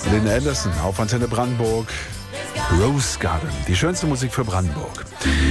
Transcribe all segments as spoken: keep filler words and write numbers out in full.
Lynn Anderson auf Antenne Brandenburg. Rose Garden, die schönste Musik für Brandenburg.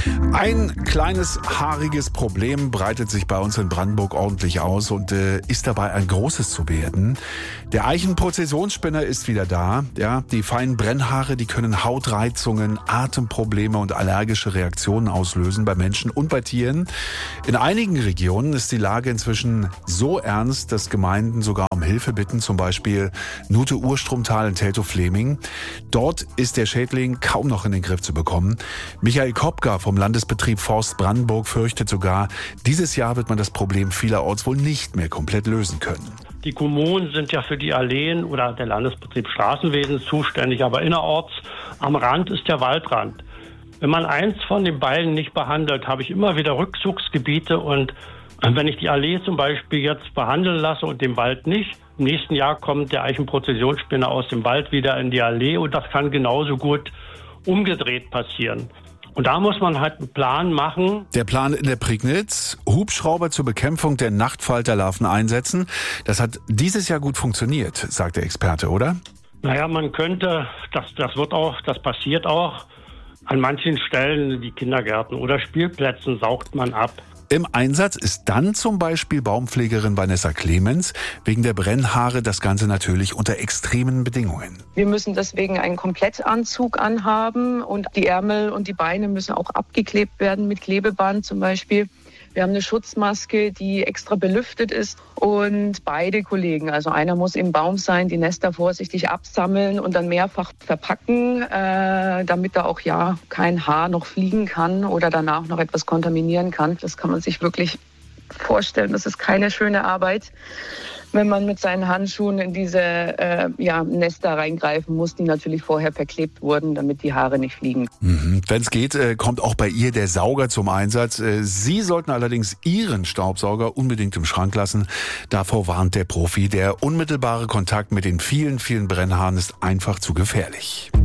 Ein kleines haariges Problem breitet sich bei uns in Brandenburg ordentlich aus und äh, ist dabei ein großes zu werden. Der Eichenprozessionsspinner ist wieder da. Ja, die feinen Brennhaare, die können Hautreizungen, Atemprobleme und allergische Reaktionen auslösen bei Menschen und bei Tieren. In einigen Regionen ist die Lage inzwischen so ernst, dass Gemeinden sogar um Hilfe bitten, zum Beispiel Nute-Urstromtal in Teltow-Fleming. Dort ist der Schädling kaum noch in den Griff zu bekommen. Michael Kopka vom Landesbetrieb Forst Brandenburg fürchtet sogar, dieses Jahr wird man das Problem vielerorts wohl nicht mehr komplett lösen können. Die Kommunen sind ja für die Alleen oder der Landesbetrieb Straßenwesen zuständig, aber innerorts am Rand ist der Waldrand. Wenn man eins von den beiden nicht behandelt, habe ich immer wieder Rückzugsgebiete und wenn ich die Allee zum Beispiel jetzt behandeln lasse und den Wald nicht, im nächsten Jahr kommt der Eichenprozessionsspinner aus dem Wald wieder in die Allee und das kann genauso gut umgedreht passieren. Und da muss man halt einen Plan machen. Der Plan in der Prignitz, Hubschrauber zur Bekämpfung der Nachtfalterlarven einsetzen. Das hat dieses Jahr gut funktioniert, sagt der Experte, oder? Naja, man könnte, das, das wird auch, das passiert auch, an manchen Stellen wie Kindergärten oder Spielplätzen saugt man ab. Im Einsatz ist dann zum Beispiel Baumpflegerin Vanessa Clemens. Wegen der Brennhaare das Ganze natürlich unter extremen Bedingungen. Wir müssen deswegen einen Komplettanzug anhaben und die Ärmel und die Beine müssen auch abgeklebt werden mit Klebeband zum Beispiel. Wir haben eine Schutzmaske, die extra belüftet ist und beide Kollegen, also einer muss im Baum sein, die Nester vorsichtig absammeln und dann mehrfach verpacken, äh, damit da auch ja kein Haar noch fliegen kann oder danach noch etwas kontaminieren kann. Das kann man sich wirklich vorstellen. Das ist keine schöne Arbeit, wenn man mit seinen Handschuhen in diese äh, ja, Nester reingreifen muss, die natürlich vorher verklebt wurden, damit die Haare nicht fliegen. Mhm. Wenn es geht, äh, kommt auch bei ihr der Sauger zum Einsatz. Äh, Sie sollten allerdings Ihren Staubsauger unbedingt im Schrank lassen. Davor warnt der Profi. Der unmittelbare Kontakt mit den vielen, vielen Brennhaaren ist einfach zu gefährlich.